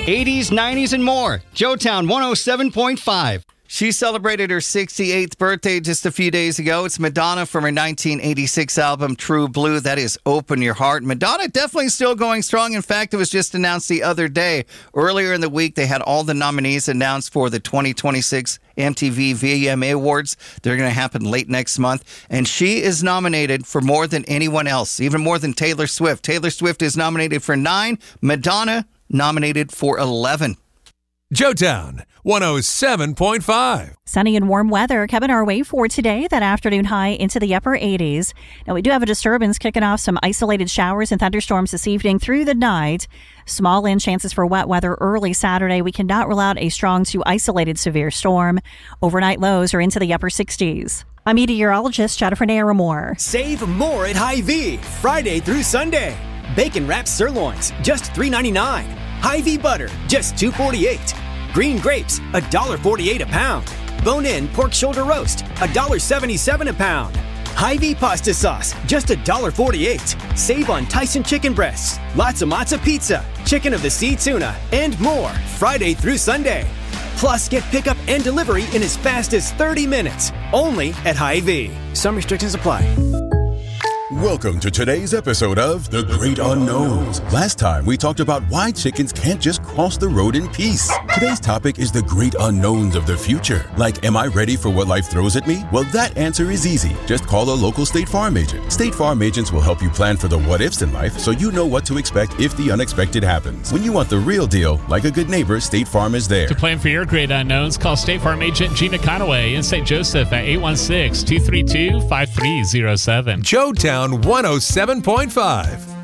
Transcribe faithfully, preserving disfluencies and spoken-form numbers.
eighties, nineties, and more. Joetown one oh seven point five. She celebrated her sixty-eighth birthday just a few days ago. It's Madonna from her nineteen eighty-six album, True Blue. That is Open Your Heart. Madonna definitely still going strong. In fact, it was just announced the other day. Earlier in the week, they had all the nominees announced for the twenty twenty-six M T V V M A Awards. They're going to happen late next month. And she is nominated for more than anyone else, even more than Taylor Swift. Taylor Swift is nominated for nine. Madonna nominated for eleven. Joetown one oh seven point five. Sunny and warm weather coming our way for today. That afternoon high into the upper eighties. Now, we do have a disturbance kicking off some isolated showers and thunderstorms this evening through the night. Small in chances for wet weather early Saturday. We cannot rule out a strong to isolated severe storm. Overnight lows are into the upper sixties. I'm meteorologist Jennifer Naramore. Save more at Hy-Vee Friday through Sunday. Bacon wrapped sirloins, just three dollars and ninety-nine cents. Hy-Vee butter, just two dollars and forty-eight cents. Green grapes, one dollar and forty-eight cents a pound. Bone-in pork shoulder roast, one dollar and seventy-seven cents a pound. Hy-Vee pasta sauce, just one dollar and forty-eight cents. Save on Tyson chicken breasts, lots of matzo pizza, chicken of the sea tuna, and more Friday through Sunday. Plus, get pickup and delivery in as fast as thirty minutes. Only at Hy-Vee. Some restrictions apply. Welcome to today's episode of The Great Unknowns. Last time we talked about why chickens can't just cross the road in peace. Today's topic is the great unknowns of the future. Like, am I ready for what life throws at me? Well, that answer is easy. Just call a local State Farm agent. State Farm agents will help you plan for the what-ifs in life so you know what to expect if the unexpected happens. When you want the real deal, like a good neighbor, State Farm is there. To plan for your great unknowns, call State Farm agent Gina Conaway in Saint Joseph at eight one six, two three two, five three zero seven. Joetown one oh seven point five.